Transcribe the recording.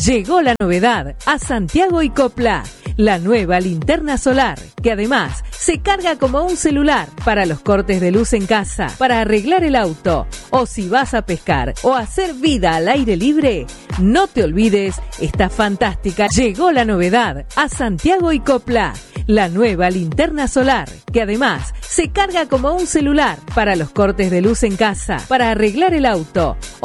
Llegó la novedad a Santiago y Copla. La nueva linterna solar, que además se carga como un celular para los cortes de luz en casa, para arreglar el auto o si vas a pescar o hacer vida al aire libre. No te olvides, está fantástica. Llegó la novedad a Santiago y Copla. La nueva linterna solar, que además se carga como un celular para los cortes de luz en casa, para arreglar el auto